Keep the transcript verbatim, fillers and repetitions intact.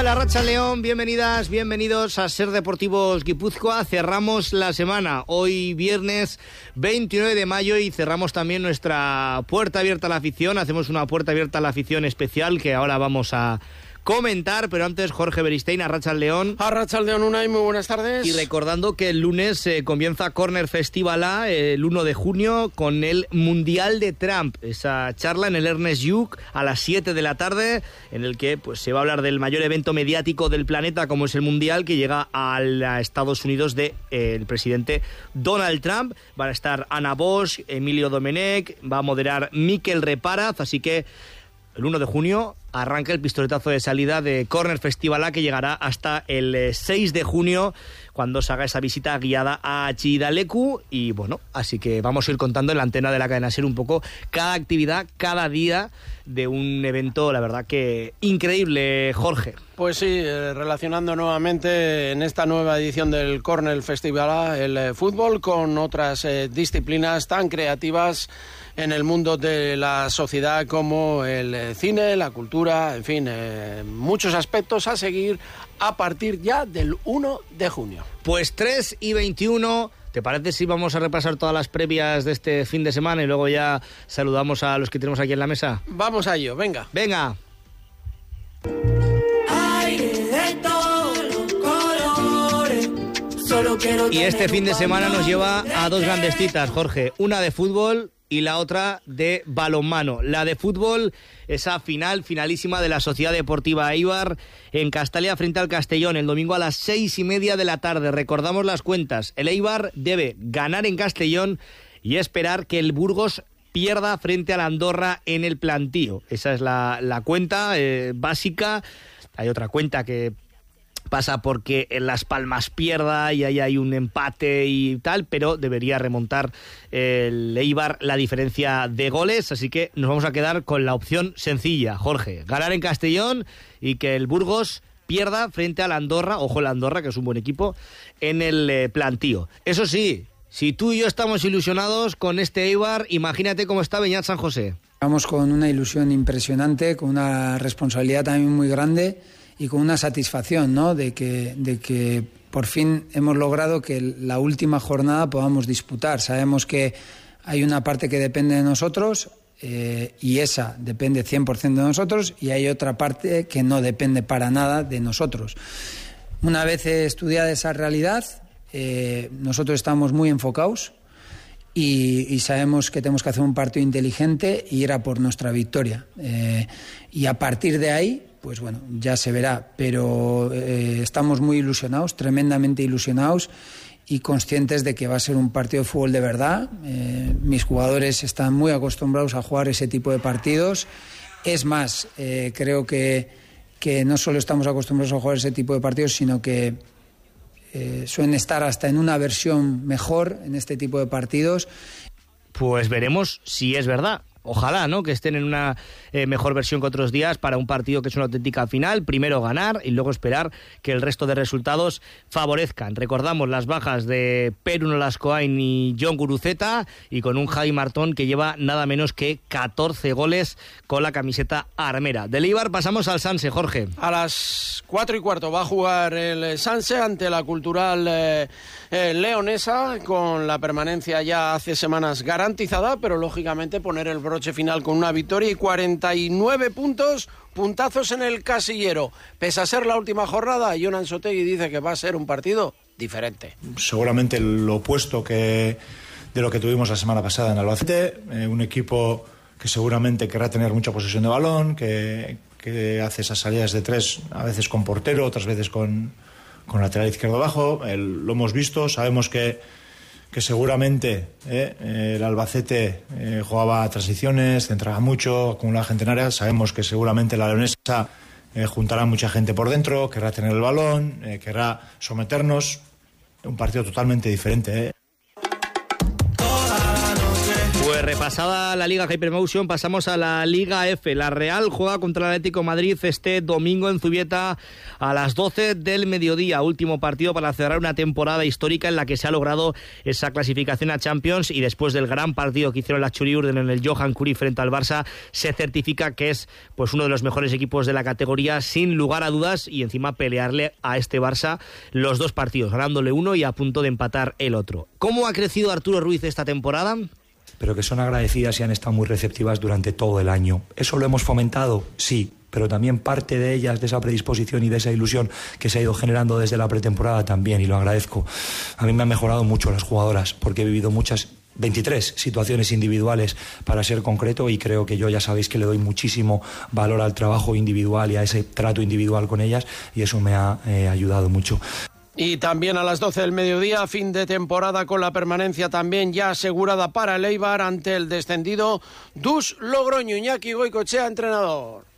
tal? Arratsaldeon, bienvenidas, bienvenidos a Ser Deportivos Guipúzcoa. Cerramos la semana, hoy viernes veintinueve de mayo, y cerramos también nuestra puerta abierta a la afición. Hacemos una puerta abierta a la afición especial que ahora vamos a comentar, pero antes Jorge Beristain, Arratsaldeon. Arratsaldeon, Unai, muy buenas tardes. Y recordando que el lunes eh, comienza Corner Festival A, eh, el uno de junio, con el Mundial de Trump, esa charla en el Ernest Lluch a las siete de la tarde, en el que pues se va a hablar del mayor evento mediático del planeta, como es el Mundial, que llega a, la Estados Unidos de eh, el presidente Donald Trump. Van a estar Ana Bosch, Emilio Domenech, va a moderar Mikel Reparaz, así que el uno de junio arranca el pistoletazo de salida de Corner Festival A, que llegará hasta el seis de junio, cuando se haga esa visita guiada a Chillida Leku. Y bueno, así que vamos a ir contando en la antena de la cadena SER un poco cada actividad, cada día de un evento, la verdad que increíble, Jorge. Pues sí, eh, relacionando nuevamente en esta nueva edición del Corner Festival A el eh, fútbol con otras eh, disciplinas tan creativas en el mundo de la sociedad como el eh, cine, la cultura, en fin, eh, muchos aspectos a seguir a partir ya del uno de junio. Pues tres y veintiuno, ¿te parece si vamos a repasar todas las previas de este fin de semana y luego ya saludamos a los que tenemos aquí en la mesa? Vamos a ello, venga. Venga. Y este fin de semana nos lleva a dos grandes citas, Jorge. Una de fútbol y la otra de balonmano. La de fútbol, esa final, finalísima de la Sociedad Deportiva Eibar en Castalia frente al Castellón, el domingo a las seis y media de la tarde. Recordamos las cuentas. El Eibar debe ganar en Castellón y esperar que el Burgos pierda frente al Andorra en el Plantío. Esa es la, la cuenta eh, básica. Hay otra cuenta que pasa porque en Las Palmas pierda y ahí hay un empate y tal, pero debería remontar el Eibar la diferencia de goles, así que nos vamos a quedar con la opción sencilla, Jorge, ganar en Castellón y que el Burgos pierda frente al Andorra, ojo el Andorra, que es un buen equipo, en el eh, Plantío. Eso sí, si tú y yo estamos ilusionados con este Eibar, imagínate cómo está Beñat San José. Vamos con una ilusión impresionante, con una responsabilidad también muy grande y con una satisfacción, ¿no?, de que, de que por fin hemos logrado que la última jornada podamos disputar. Sabemos que hay una parte que depende de nosotros eh, y esa depende cien por ciento de nosotros, y hay otra parte que no depende para nada de nosotros. Una vez estudiada esa realidad, eh, nosotros estamos muy enfocados y, y sabemos que tenemos que hacer un partido inteligente y ir a por nuestra victoria. Eh, y a partir de ahí, pues bueno, ya se verá, pero eh, estamos muy ilusionados, tremendamente ilusionados y conscientes de que va a ser un partido de fútbol de verdad. Eh, mis jugadores están muy acostumbrados a jugar ese tipo de partidos. Es más, eh, creo que, que no solo estamos acostumbrados a jugar ese tipo de partidos, sino que eh, suelen estar hasta en una versión mejor en este tipo de partidos. Pues veremos si es verdad. Ojalá, ¿no?, que estén en una eh, mejor versión que otros días para un partido que es una auténtica final. Primero ganar y luego esperar que el resto de resultados favorezcan. Recordamos las bajas de Peru Nolascoain y John Guruceta, y con un Javi Martón que lleva nada menos que catorce goles con la camiseta armera. Del Eibar pasamos al Sanse, Jorge. A las cuatro y cuarto va a jugar el Sanse ante la Cultural eh, eh, leonesa, con la permanencia ya hace semanas garantizada, pero lógicamente poner el broche final con una victoria y cuarenta y nueve puntos, puntazos en el casillero. Pese a ser la última jornada, Jonan Sotegui dice que va a ser un partido diferente. Seguramente lo opuesto que de lo que tuvimos la semana pasada en Albacete, eh, un equipo que seguramente querrá tener mucha posesión de balón, que, que hace esas salidas de tres, a veces con portero, otras veces con, con lateral izquierdo bajo. El, lo hemos visto, sabemos que que seguramente eh, el Albacete eh, jugaba transiciones, centraba mucho, acumulaba gente en área. Sabemos que seguramente la leonesa eh, juntará mucha gente por dentro, querrá tener el balón, eh, querrá someternos. Un partido totalmente diferente, ¿eh? pasada la Liga Hypermotion, pasamos a la Liga F. La Real juega contra el Atlético de Madrid este domingo en Zubieta a las doce del mediodía. Último partido para cerrar una temporada histórica en la que se ha logrado esa clasificación a Champions, y después del gran partido que hicieron las Churiurden en el Johan Cruyff frente al Barça, se certifica que es pues uno de los mejores equipos de la categoría sin lugar a dudas, y encima pelearle a este Barça los dos partidos, ganándole uno y a punto de empatar el otro. ¿Cómo ha crecido Arturo Ruiz esta temporada? Pero que son agradecidas y han estado muy receptivas durante todo el año. ¿Eso lo hemos fomentado? Sí, pero también parte de ellas, de esa predisposición y de esa ilusión que se ha ido generando desde la pretemporada también, y lo agradezco. A mí me han mejorado mucho las jugadoras, porque he vivido muchas, veintitrés situaciones individuales para ser concreto, y creo que yo, ya sabéis que le doy muchísimo valor al trabajo individual y a ese trato individual con ellas, y eso me ha eh, ayudado mucho. Y también a las doce del mediodía, fin de temporada con la permanencia también ya asegurada para el Eibar ante el descendido Dus Logroño. Iñaki Goicoechea, entrenador.